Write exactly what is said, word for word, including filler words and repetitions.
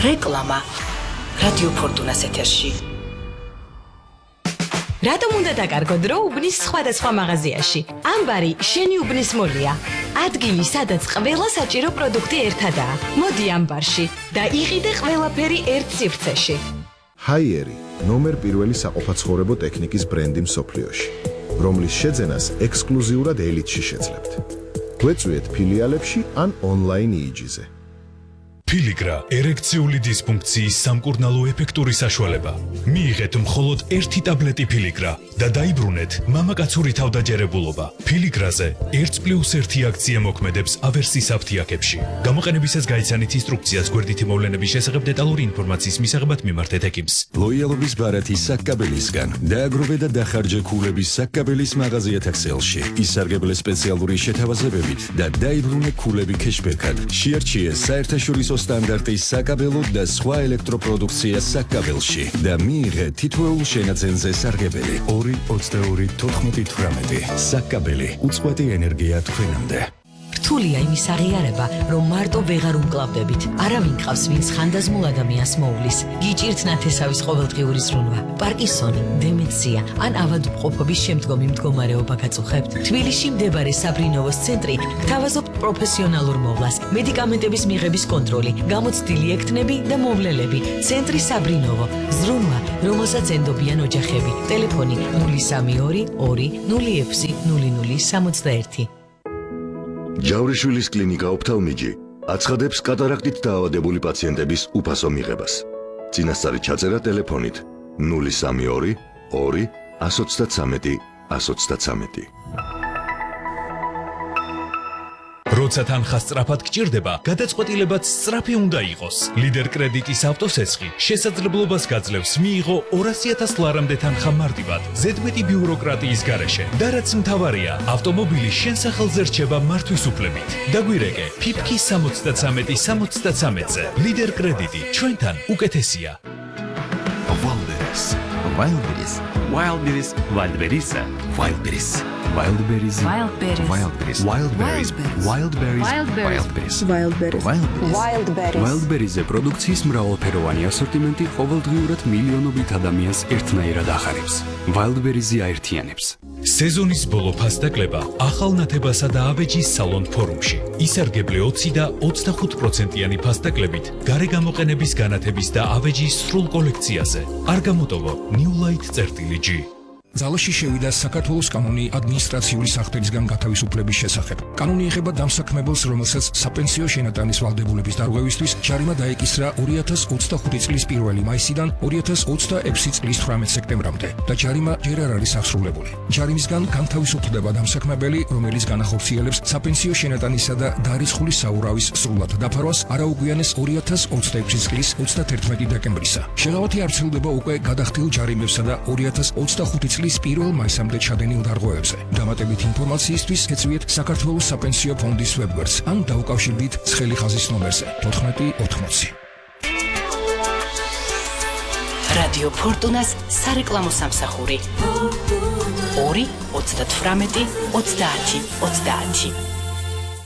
რეკლამა რადიო ფორტუნას ეთერში. რატომ უნდა დაკარგო დრო უბნის სხვადასხვა მაღაზიაში? ამბარი შენი უბნის მოლია. ადგილი, სადაც ყველა საჭირო პროდუქტი ერთადაა. მოდი ამბარში და იყიდე ყველაფერი ერთ სივრცეში. ჰაიერი, ნომერ პირველი საყოფაცხოვრებო ტექნიკის ბრენდი მსოფლიოში, რომლის შეძენას ექსკლუზიურად ელიტში შეძლებთ. გვეწვიეთ ფილიალებში ან ონლაინ იიჯიზე. Piligra ერექციული დისფუნქციის სამკურნალო ეფექტური საშუალება. მიიღეთ მხოლოდ ერთი ტაბლეტი Piligra და დაიბრუნეთ მამაკაცური თავდაჯერებულობა. Piligrაზე ერთ პლუს ერთი აქცია მოქმედებს ავერსის აფთიაქებში. გამოყენებისას გაიცანით ინსტრუქციას გვერდითი მოვლენების შესახებ დეტალური ინფორმაციის მისაღებად მიმართეთ ექიმს. ლოიალობის ბარათი საკაბელისგან. დააგროვე და დახარჯე ქულების საკაბელის მაღაზიათა ქსელში. ისარგებლე სპეციალური შეთავაზებებით და დაიბრუნე ქულები ქეშბექად. შეარჩიე საერთაშორისო სტანდარტის საკაბელო და სხვა ელექტროპროდუქცია საკაბელში და მიიღე თითოეულ შენაძენზე სარგებელი ორი ოცდაორი თოთხმეტი თვრამეტი. საკაბელი უწყვეტი ენერგია თქვენამდე. რთულია იმის აღიარება, რომ მარტო ვეღარ უმკლავდებით. არავინ ყავს, ვინც ხანდაზმულ ადამიანს მოუვლის. გიჭირთ ნათესავის ყოველდღიური ზრუნვა, პარკინსონი, დემენცია ან ავადმყოფობის შემდგომი მდგომარეობა გაწუხებთ? თბილისში მდებარე საბრინოვოს ცენტრი გთავაზობთ პროფესიონალურ მოვლას, მედიკამენტების მიღების კონტროლი, გამოცდილი ექთნები და მოვლელები. ცენტრი საბრინოვო, ზრუნვა, რომელსაც ენდობიან ოჯახები. ტელეფონი ნული სამი ორი ორი ნული ექვსი ნული ნული სამოცდაერთი. ჯავრიშვილის კლინიკა ოფთალმიჯი აცხადებს კატარაქტით დაავადებული პაციენტების უფასო მიღებას. წინასწარი ჩაწერა ტელეფონით ნული სამი ორი ორი ათს ოცდათრამეტი ათს ოცდათრამეტი. როცა თანხა სწრაფად გჭირდება, გადაწყვეტილებაც სწრაფი უნდა იყოს. ლიდერ კრედიტის ავტოსესხი შესაძლებლობას გაძლევს მიიღო ორასი ათას ლარამდე თანხა მარტივად, ზედმეტი ბიუროკრატიის გარეშე. და რაც მთავარია, ავტომობილი შენ სახელზე რჩება მართვის უფლებით. დაგვირეკე ფიფკი სამოცდათრამეტი სამოცდათრამეტზე. ლიდერ კრედიტი ჩვენთან უკეთესია. Wildberries, Wildberries, Wildberries, Wildberries, Wildberries, Wildberries, Wildberries, Wildberries, Wildberries, Wildberries, Wildberries, Wildberries, Wildberries-ზე პროდუქციის მრავალფეროვანი ასორტიმენტი ყოველდღიურად მილიონობით ადამიანს ერთნაირად ახარებს. Wildberries-ი აერთიანებს. სეზონის ბოლო ფასდაკლება ახალ ნათებასა და ავეჯის სალონ ფორუმში. ისარგებლე ოცი და ოცდახუთ პროცენტიანი ფასდაკლებით გარე გამოყენების განათების და ავეჯის სრულ კოლექციაზე. არ გამოტოვო New Light წერტილი G. ძალაში შევიდა საქართველოს კანონი ადმინისტრაციული სახთელისგან გათავისუფლების შესახებ. კანონი ეხება დამსაქმებელს, რომელსაც საპენსიო შენატანის ვალდებულების დარღვევისთვის ჯარიმა დაეკისრა ორი ათას ოცდახუთი წლის პირველი მაისიდან ორი ათას ოცდაექვსი წლის თვრამეტი სექტემბრამდე და ჯარიმა ჯერ არ არის აღსრულებული. ჯარიმისგან განთავისუფლდება დამსაქმებელი, რომელიც განახორციელებს საპენსიო შენატანისა და დარიცხული საურავის სრულად დაფარვას არაუგვიანეს ორი ათას ოცდაექვსი წლის ოცდათერთმეტი დეკემბრისა. შეღავათი არცილდება უკვე გადახდილ ჯარიმებსა და ორი ათას ოცდახუთი წლის პირველ მაისამდე ჩადენილ დარღვევებზე. დამატებით ინფორმაციისთვის ეწვიეთ საქართველოს საპენსიო ფონდის ვებგვერდს ან დაუკავშირდით ცხელი ხაზის ნომერზე ოთხმეტი ოთხმოცი. რადიო ფორტუნას სარეკლამო სამსახური ორი ოცდათვრამეტი ოცდაათი ოცდაათი.